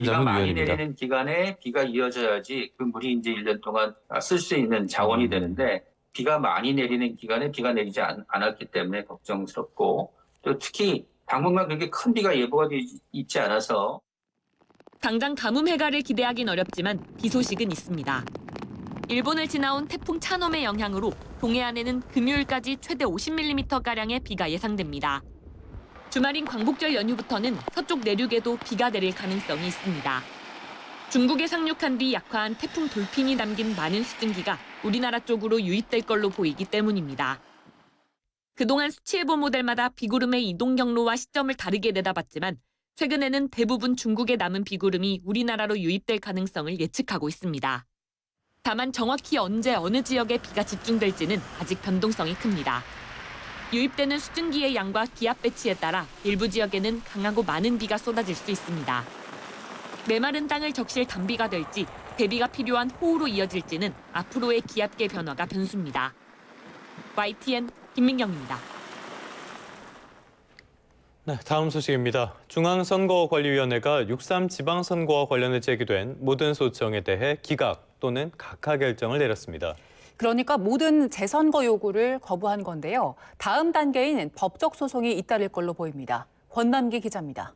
비가 많이 위원입니다. 내리는 기간에 비가 이어져야지 그 물이 이제 1년 동안 쓸 수 있는 자원이 되는데 비가 많이 내리는 기간에 비가 내리지 않았기 때문에 걱정스럽고 또 특히 당분간 그렇게 큰 비가 예보가 있지 않아서 당장 가뭄 해가를 기대하긴 어렵지만 비 소식은 있습니다. 일본을 지나온 태풍 차놈의 영향으로 동해안에는 금요일까지 최대 50mm가량의 비가 예상됩니다. 주말인 광복절 연휴부터는 서쪽 내륙에도 비가 내릴 가능성이 있습니다. 중국에 상륙한 뒤 약화한 태풍 돌핀이 남긴 많은 수증기가 우리나라 쪽으로 유입될 걸로 보이기 때문입니다. 그동안 수치예보 모델마다 비구름의 이동 경로와 시점을 다르게 내다봤지만 최근에는 대부분 중국에 남은 비구름이 우리나라로 유입될 가능성을 예측하고 있습니다. 다만 정확히 언제 어느 지역에 비가 집중될지는 아직 변동성이 큽니다. 유입되는 수증기의 양과 기압 배치에 따라 일부 지역에는 강하고 많은 비가 쏟아질 수 있습니다. 메마른 땅을 적실 단비가 될지 대비가 필요한 호우로 이어질지는 앞으로의 기압계 변화가 변수입니다. YTN 김민경입니다. 네, 다음 소식입니다. 중앙선거관리위원회가 6.3 지방선거와 관련해 제기된 모든 소청에 대해 기각 또는 각하 결정을 내렸습니다. 그러니까 모든 재선거 요구를 거부한 건데요. 다음 단계인 법적 소송이 잇따를 걸로 보입니다. 권남기 기자입니다.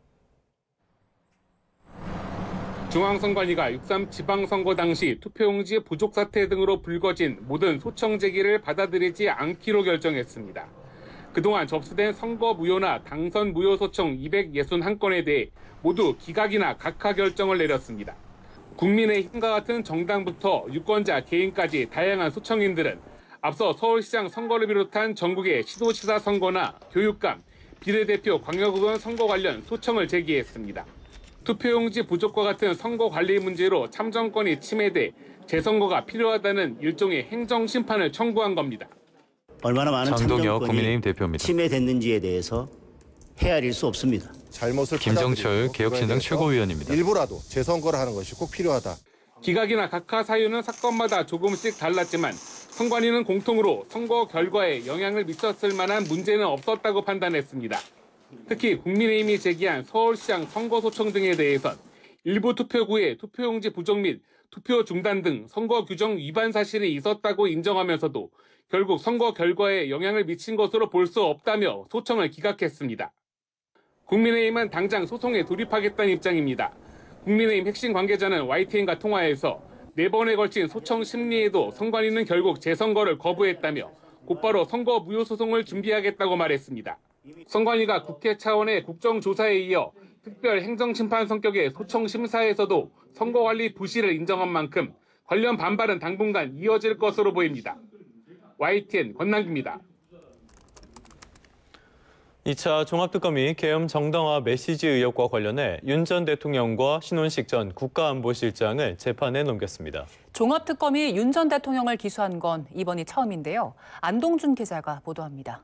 중앙선관위가 6.3 지방선거 당시 투표용지 부족 사태 등으로 불거진 모든 소청 제기를 받아들이지 않기로 결정했습니다. 그동안 접수된 선거 무효나 당선 무효 소청 261건에 대해 모두 기각이나 각하 결정을 내렸습니다. 국민의힘과 같은 정당부터 유권자 개인까지 다양한 소청인들은 앞서 서울시장 선거를 비롯한 전국의 시도지사 선거나 교육감, 비례대표 광역의원 선거 관련 소청을 제기했습니다. 투표용지 부족과 같은 선거 관리 문제로 참정권이 침해돼 재선거가 필요하다는 일종의 행정심판을 청구한 겁니다. 얼마나 많은 장동혁 참정권이 국민의힘 대표입니다. 침해됐는지에 대해서 헤아릴 수 없습니다. 잘못을 김정철 개혁신당 최고위원입니다. 일부라도 재선거를 하는 것이 꼭 필요하다. 기각이나 각하 사유는 사건마다 조금씩 달랐지만 선관위는 공통으로 선거 결과에 영향을 미쳤을 만한 문제는 없었다고 판단했습니다. 특히 국민의힘이 제기한 서울시장 선거 소청 등에 대해선 일부 투표구에 투표용지 부족 및 투표 중단 등 선거 규정 위반 사실이 있었다고 인정하면서도 결국 선거 결과에 영향을 미친 것으로 볼 수 없다며 소청을 기각했습니다. 국민의힘은 당장 소송에 돌입하겠다는 입장입니다. 국민의힘 핵심 관계자는 YTN과 통화에서 4번에 걸친 소청 심리에도 선관위는 결국 재선거를 거부했다며 곧바로 선거 무효 소송을 준비하겠다고 말했습니다. 선관위가 국회 차원의 국정조사에 이어 특별 행정심판 성격의 소청 심사에서도 선거관리 부실을 인정한 만큼 관련 반발은 당분간 이어질 것으로 보입니다. YTN 권남기입니다. 2차 종합특검이 계엄 정당화 메시지 의혹과 관련해 윤 전 대통령과 신원식 전 국가안보실장을 재판에 넘겼습니다. 종합특검이 윤 전 대통령을 기소한 건 이번이 처음인데요. 안동준 기자가 보도합니다.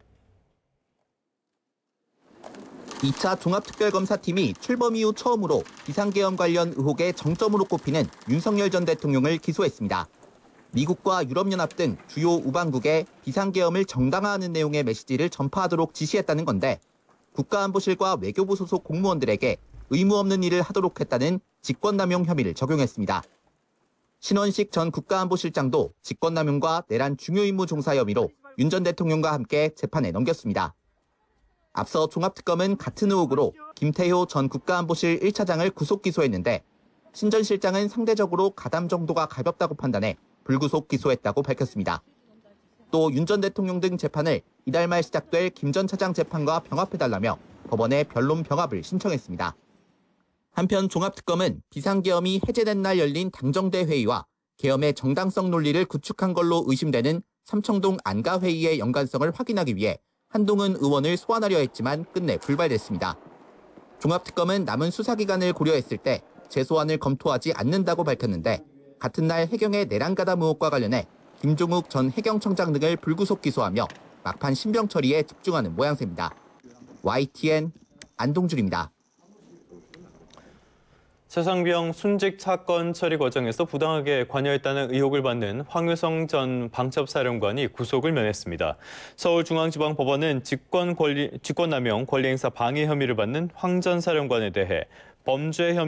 2차 종합특별검사팀이 출범 이후 처음으로 비상계엄 관련 의혹의 정점으로 꼽히는 윤석열 전 대통령을 기소했습니다. 미국과 유럽연합 등 주요 우방국에 비상계엄을 정당화하는 내용의 메시지를 전파하도록 지시했다는 건데 국가안보실과 외교부 소속 공무원들에게 의무 없는 일을 하도록 했다는 직권남용 혐의를 적용했습니다. 신원식 전 국가안보실장도 직권남용과 내란 중요임무 종사 혐의로 윤 전 대통령과 함께 재판에 넘겼습니다. 앞서 종합특검은 같은 의혹으로 김태효 전 국가안보실 1차장을 구속 기소했는데 신 전 실장은 상대적으로 가담 정도가 가볍다고 판단해 불구속 기소했다고 밝혔습니다. 또 윤 전 대통령 등 재판을 이달 말 시작될 김 전 차장 재판과 병합해달라며 법원에 변론 병합을 신청했습니다. 한편 종합특검은 비상계엄이 해제된 날 열린 당정대 회의와 계엄의 정당성 논리를 구축한 걸로 의심되는 삼청동 안가회의의 연관성을 확인하기 위해 한동훈 의원을 소환하려 했지만 끝내 불발됐습니다. 종합특검은 남은 수사기간을 고려했을 때 재소환을 검토하지 않는다고 밝혔는데 같은 날 해경의 내란가담 의혹과 관련해 김종욱 전 해경청장 등을 불구속 기소하며 막판 신병 처리에 집중하는 모양새입니다. YTN 안동준입니다. 차상병 순직 사건 처리 과정에서 부당하게 관여했다는 의혹을 받는 황유성 전 방첩사령관이 구속을 면했습니다. 서울중앙지방법원은 직권남용 권리행사 방해 혐의를 받는 황 전 사령관에 대해 범죄 혐의